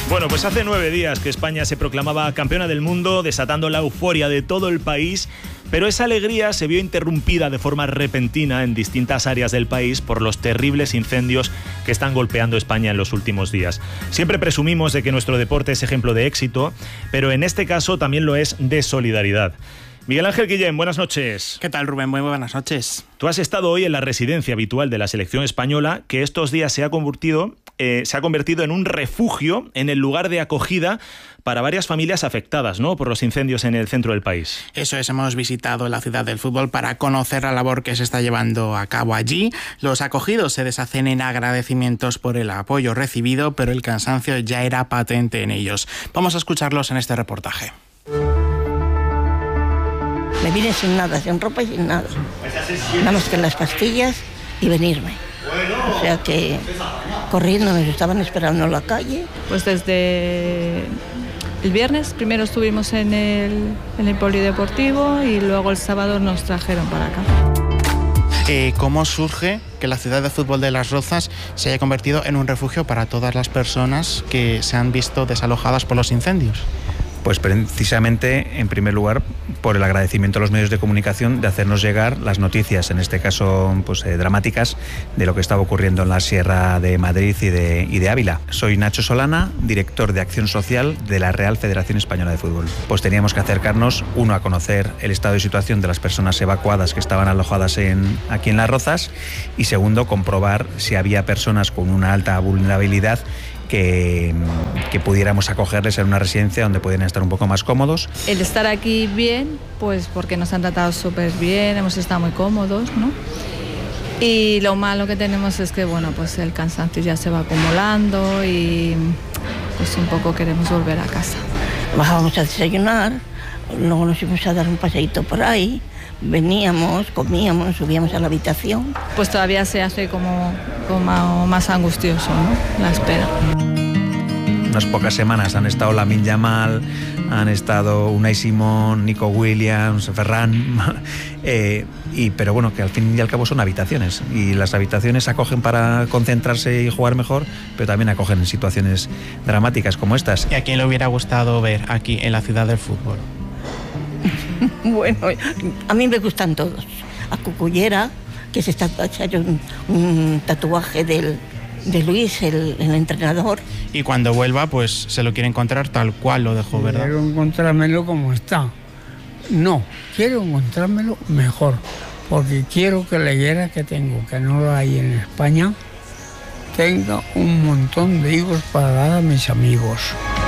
Bueno, pues hace 9 días que España se proclamaba campeona del mundo, desatando la euforia de todo el país, pero esa alegría se vio interrumpida de forma repentina en distintas áreas del país por los terribles incendios que están golpeando España en los últimos días. Siempre presumimos de que nuestro deporte es ejemplo de éxito, pero en este caso también lo es de solidaridad. Miguel Ángel Guillén, buenas noches. ¿Qué tal, Rubén? Muy buenas noches. Tú has estado hoy en la residencia habitual de la selección española, que estos días se ha convertido en un refugio, en el lugar de acogida para varias familias afectadas, ¿no?, por los incendios en el centro del país. Eso es, hemos visitado la ciudad del fútbol para conocer la labor que se está llevando a cabo allí. Los acogidos se deshacen en agradecimientos por el apoyo recibido, pero el cansancio ya era patente en ellos. Vamos a escucharlos en este reportaje. Me vine sin nada, sin ropa y sin nada. Nada más que las pastillas y venirme. O sea que corriendo nos estaban esperando en la calle. Pues desde el viernes primero estuvimos en el polideportivo y luego el sábado nos trajeron para acá. ¿Cómo surge que la ciudad de fútbol de Las Rozas se haya convertido en un refugio para todas las personas que se han visto desalojadas por los incendios? Pues precisamente, en primer lugar, por el agradecimiento a los medios de comunicación de hacernos llegar las noticias, en este caso pues, dramáticas, de lo que estaba ocurriendo en la Sierra de Madrid y de Ávila. Soy Nacho Solana, director de Acción Social de la Real Federación Española de Fútbol. Pues teníamos que acercarnos, uno, a conocer el estado de situación de las personas evacuadas que estaban alojadas aquí en Las Rozas, y segundo, comprobar si había personas con una alta vulnerabilidad que pudiéramos acogerles en una residencia donde pudieran estar un poco más cómodos. El estar aquí bien, pues porque nos han tratado súper bien, hemos estado muy cómodos, ¿no? Y lo malo que tenemos es que, bueno, pues el cansancio ya se va acumulando y pues un poco queremos volver a casa. Bajábamos a desayunar, luego nos íbamos a dar un paseíto por ahí, veníamos, comíamos, subíamos a la habitación. Pues todavía se hace como más angustioso, ¿no?, la espera. Unas pocas semanas han estado Lamine Yamal, han estado Unai Simón, Nico Williams, Ferran, pero bueno, que al fin y al cabo son habitaciones, y las habitaciones acogen para concentrarse y jugar mejor, pero también acogen en situaciones dramáticas como estas. ¿Y a quién le hubiera gustado ver aquí en la ciudad del fútbol? Bueno, a mí me gustan todos. A Cucullera, que se está hecho un tatuaje de Luis, el entrenador. Y cuando vuelva, pues se lo quiere encontrar tal cual lo dejó, ¿verdad? Quiero encontrármelo como está. No, quiero encontrármelo mejor, porque quiero que la higuera que tengo, que no la hay en España, tenga un montón de higos para dar a mis amigos.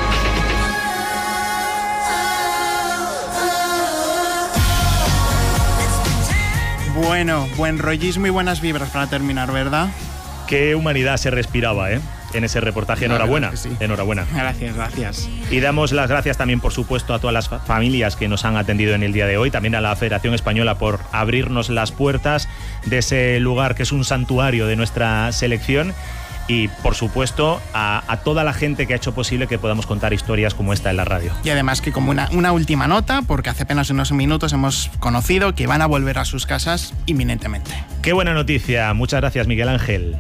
Bueno, buen rollismo y buenas vibras para terminar, ¿verdad? Qué humanidad se respiraba, en ese reportaje. Enhorabuena. Sí. Enhorabuena. Gracias. Y damos las gracias también, por supuesto, a todas las familias que nos han atendido en el día de hoy, también a la Federación Española por abrirnos las puertas de ese lugar que es un santuario de nuestra selección. Y, por supuesto, a toda la gente que ha hecho posible que podamos contar historias como esta en la radio. Y además que como una última nota, porque hace apenas unos minutos hemos conocido que van a volver a sus casas inminentemente. ¡Qué buena noticia! Muchas gracias, Miguel Ángel.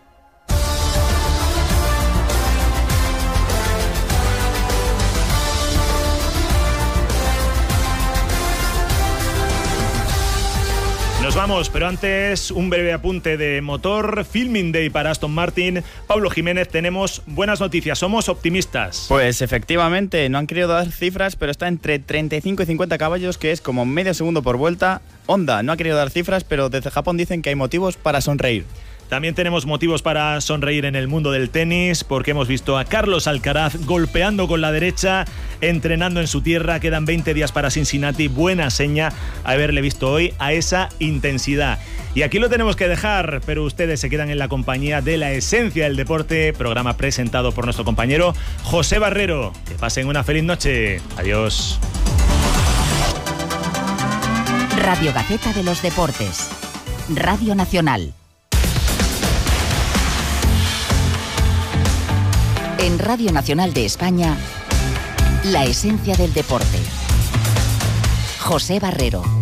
Nos vamos, pero antes un breve apunte de motor. Filming Day para Aston Martin. Pablo Jiménez, tenemos buenas noticias, somos optimistas. Pues efectivamente, no han querido dar cifras, pero está entre 35 y 50 caballos, que es como medio segundo por vuelta. Honda no ha querido dar cifras, pero desde Japón dicen que hay motivos para sonreír. También tenemos motivos para sonreír en el mundo del tenis, porque hemos visto a Carlos Alcaraz golpeando con la derecha, entrenando en su tierra. Quedan 20 días para Cincinnati. Buena seña haberle visto hoy a esa intensidad. Y aquí lo tenemos que dejar, pero ustedes se quedan en la compañía de La Esencia del Deporte, programa presentado por nuestro compañero José Barrero. Que pasen una feliz noche. Adiós. Radio Gaceta de los Deportes. Radio Nacional. En Radio Nacional de España, La Esencia del Deporte. José Barrero.